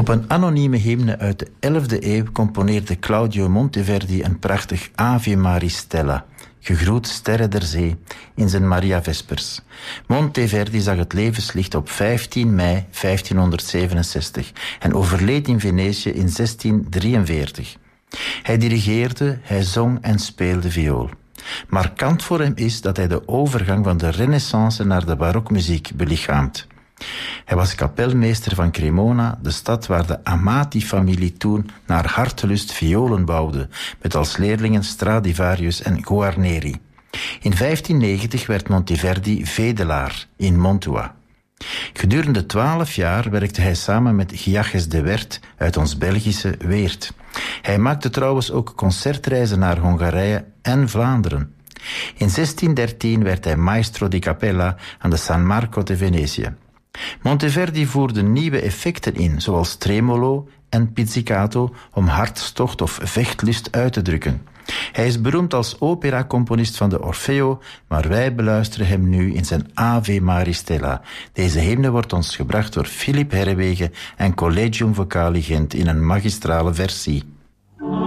Op een anonieme hymne uit de 11e eeuw componeerde Claudio Monteverdi een prachtig Ave Maristella, gegroet sterren der zee, in zijn Maria Vespers. Monteverdi zag het levenslicht op 15 mei 1567 en overleed in Venetië in 1643. Hij dirigeerde, hij zong en speelde viool. Markant voor hem is dat hij de overgang van de Renaissance naar de barokmuziek belichaamt. Hij was kapelmeester van Cremona, de stad waar de Amati-familie toen naar hartelust violen bouwde, met als leerlingen Stradivarius en Guarneri. In 1590 werd Monteverdi vedelaar in Mantua. Gedurende 12 jaar werkte hij samen met Giaches de Werd uit ons Belgische Weert. Hij maakte trouwens ook concertreizen naar Hongarije en Vlaanderen. In 1613 werd hij maestro di cappella aan de San Marco te Venetië. Monteverdi voerde nieuwe effecten in, zoals tremolo en pizzicato, om hartstocht of vechtlust uit te drukken. Hij is beroemd als operacomponist van de Orfeo, maar wij beluisteren hem nu in zijn Ave Maristella. Deze hymne wordt ons gebracht door Philip Herrewegen en Collegium Vocali Gent in een magistrale versie.